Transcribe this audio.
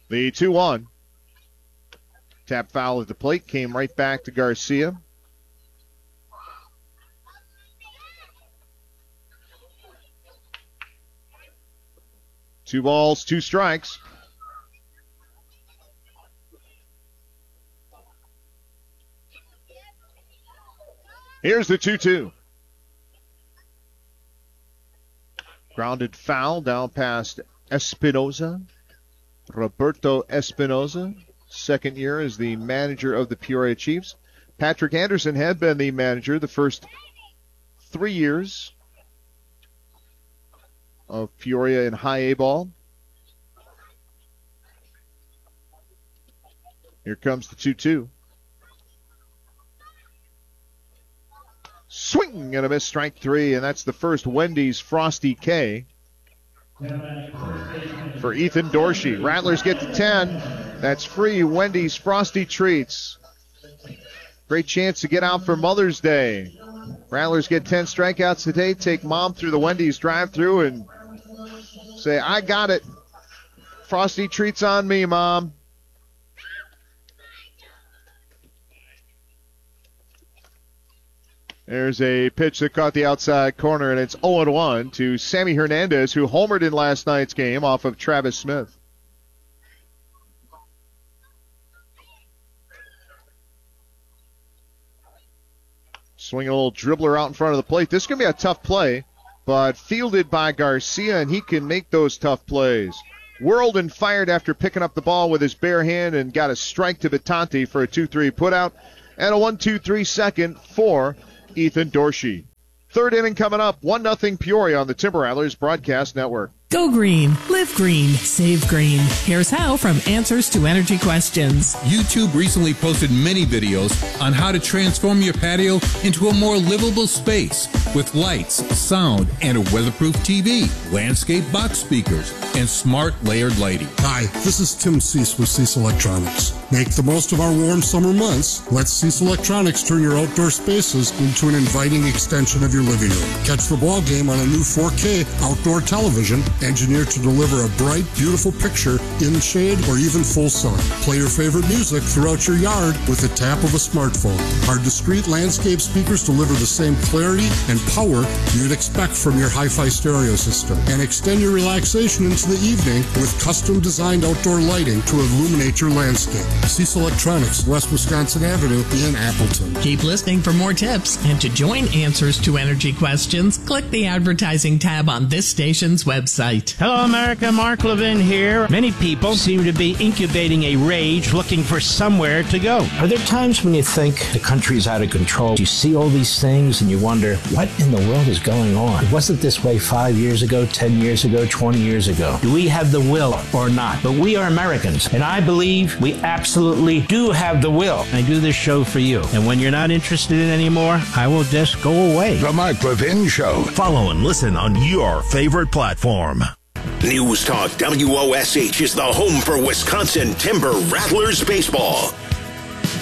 The 2-1. Tap foul at the plate, came right back to Garcia. Two balls, two strikes. Here's the 2-2. Grounded foul down past Espinoza. Roberto Espinoza, second year as the manager of the Peoria Chiefs. Patrick Anderson had been the manager the first 3 years of Peoria in high A ball. Here comes the 2-2. Swing and a miss, strike three, and that's the first Wendy's Frosty K for Ethan Dorsey. Rattlers get to 10. That's free Wendy's Frosty Treats. Great chance to get out for Mother's Day. Rattlers get 10 strikeouts today. Take mom through the Wendy's drive-thru and say, I got it. Frosty Treats on me, Mom. There's a pitch that caught the outside corner, and it's 0-1 to Sammy Hernandez, who homered in last night's game off of Travis Smith. Swinging a little dribbler out in front of the plate. This is going to be a tough play, but fielded by Garcia, and he can make those tough plays. Whirled and fired after picking up the ball with his bare hand and got a strike to Batante for a 2-3 putout, and a 1-2-3 second for Ethan Dorsey. Third inning coming up. 1-0 Peoria on the Timber Rattlers Broadcast Network. Go green, live green, save green. Here's how from Answers to Energy Questions. YouTube recently posted many videos on how to transform your patio into a more livable space with lights, sound, and a weatherproof TV, landscape box speakers, and smart layered lighting. Hi, this is Tim Cease with Cease Electronics. Make the most of our warm summer months. Let Cease Electronics turn your outdoor spaces into an inviting extension of your living room. Catch the ball game on a new 4K outdoor television, engineered to deliver a bright, beautiful picture in shade or even full sun. Play your favorite music throughout your yard with the tap of a smartphone. Our discreet landscape speakers deliver the same clarity and power you'd expect from your hi-fi stereo system. And extend your relaxation into the evening with custom-designed outdoor lighting to illuminate your landscape. Cease Electronics, West Wisconsin Avenue in Appleton. Keep listening for more tips, and to join Answers to Energy Questions, click the advertising tab on this station's website. Hello, America. Mark Levin here. Many people seem to be incubating a rage looking for somewhere to go. Are there times when you think the country's out of control? You see all these things and you wonder, what in the world is going on? It wasn't this way 5 years ago, 10 years ago, 20 years ago. Do we have the will or not? But we are Americans, and I believe we absolutely do have the will. I do this show for you, and when you're not interested in it anymore, I will just go away. The Mark Levin Show. Follow and listen on your favorite platform. News Talk WOSH is the home for Wisconsin Timber Rattlers baseball.